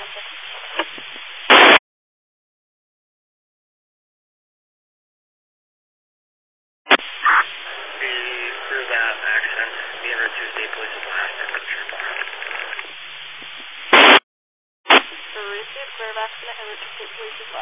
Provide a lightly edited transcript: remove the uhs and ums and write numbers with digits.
Through that accident, the Inter Tuesday Police is last departure. So, receive clear of accident, Inter Tuesday Police is last.